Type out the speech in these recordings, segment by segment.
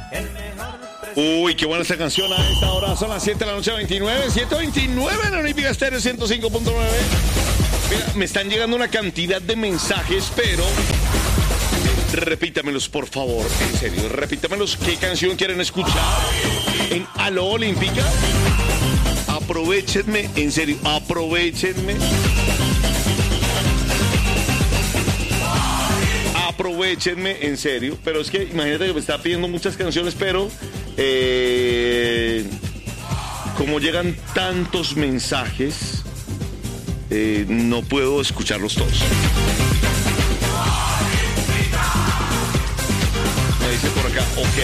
Uy, qué buena esta canción a esta hora. Son las 7 de la noche, 7:29 en la Olímpica Estéreo 105.9. Mira, me están llegando una cantidad de mensajes, pero repítamelos, por favor. En serio, repítamelos. ¿Qué canción quieren escuchar en Aló Olímpica? Aprovechenme, en serio, aprovechenme. Aprovechenme, en serio. Pero es que imagínate que me está pidiendo muchas canciones, pero como llegan tantos mensajes, no puedo escucharlos todos. Me dice por acá, ok.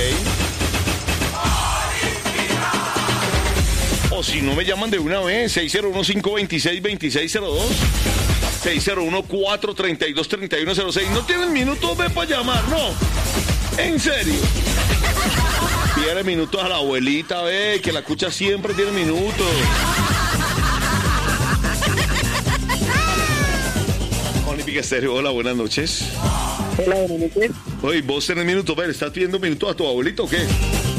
O si no me llaman de una vez, 601-526-2602. 601-432-3106. No tienen minutos, ve para llamar, no. En serio. Tiene minutos a la abuelita, ve, que la escucha siempre, tiene minutos. Olímpica Estéreo, hola, buenas noches. Hola, buenas noches. Oye, vos tenés minutos, ve, ¿estás pidiendo minutos a tu abuelito o qué?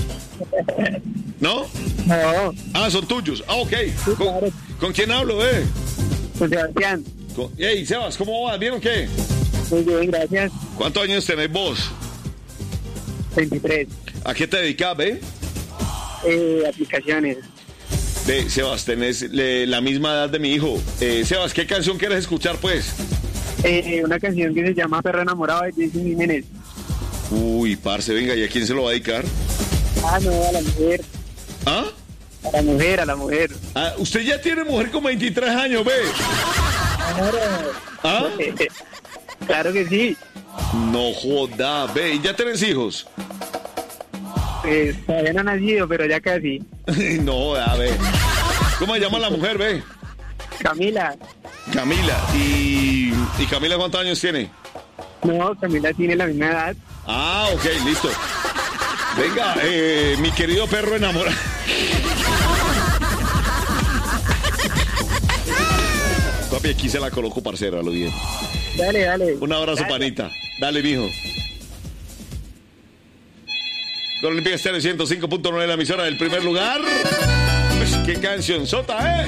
¿No? No. Ah, son tuyos. Ah, ok. Sí, claro. ¿Con quién hablo, ve? Con Sebastián. Hey, Sebas, ¿cómo vas? ¿Bien o qué? Muy bien, gracias. ¿Cuántos años tenés vos? 23. ¿A qué te dedicas, ve? Aplicaciones. Ve, Sebas, tenés la misma edad de mi hijo. Sebas, ¿qué canción quieres escuchar, pues? Una canción que se llama Perro Enamorado de Jason Jiménez. Uy, parce, venga, ¿y a quién se lo va a dedicar? Ah, no, a la mujer. ¿Ah? A la mujer, a la mujer. Ah, usted ya tiene mujer con 23 años, ve. Claro. ¿Ah? Claro que sí. No joda, ve, ¿y ya tenés hijos? Todavía no ha nacido, pero ya casi. No joda, ve. ¿Cómo se llama la mujer, ve? Camila. Camila. ¿Y Camila cuántos años tiene? No, Camila tiene la misma edad. Ah, ok, listo. Venga, mi querido perro enamorado. Papi, aquí se la coloco, parcera, lo bien. Dale, dale. Un abrazo, Dale. panita. Dale, mijo. Con Olímpica Estéreo 105.9, la emisora del primer lugar. Pues qué canción sota, ¿eh?